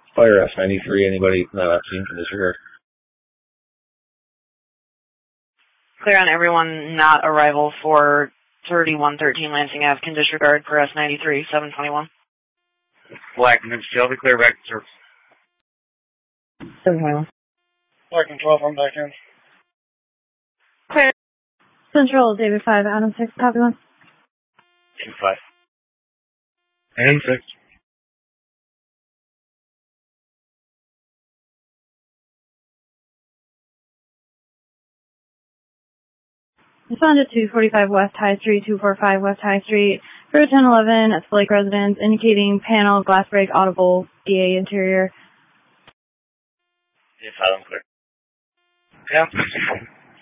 Fire S93, anybody not seen can disregard. Clear on everyone not arrival for 3113 Lansing Ave can disregard for S93, 721. Black and Shelby, clear back to service. 721. Black and 12, I'm back in. Clear. Central, David 5, Adam 6, copy 1. 2-5. And 6. Respond to 245 West High Street, 245 West High Street, for 1011 at Lake Residence, indicating panel, glass break, audible, DA interior. Yeah, silent clear. Yeah.